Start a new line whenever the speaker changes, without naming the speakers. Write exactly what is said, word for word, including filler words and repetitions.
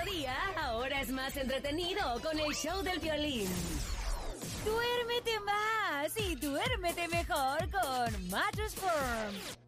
mediodía, ahora es más entretenido con el show del violín.
Duérmete más y duérmete mejor con Mattress Firm.